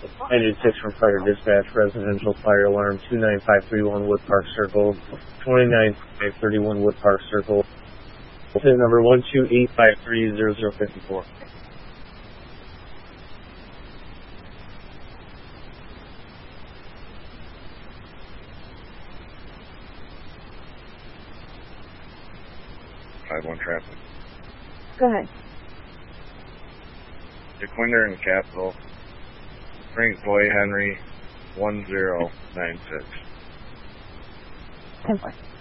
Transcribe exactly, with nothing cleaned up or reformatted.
Engine six from Fire Dispatch, residential fire alarm two nine five three one Wood Park Circle, twenty-nine five thirty-one Wood Park Circle, pin number one two eight five three zero zero five four. five one traffic. Go ahead. DeQuinder and Capital. Frank Boy Henry, one zero nine six. ten four.